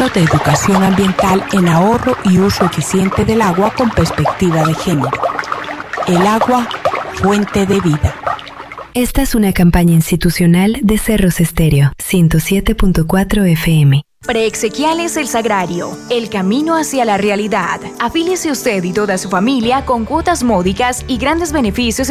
proyecto de educación ambiental en ahorro y uso eficiente del agua con perspectiva de género. El agua, fuente de vida. Esta es una campaña institucional de Cerros Estéreo, 107.4 FM. Preexequiales El Sagrario, el camino hacia la realidad. Afíliese usted y toda su familia con cuotas módicas y grandes beneficios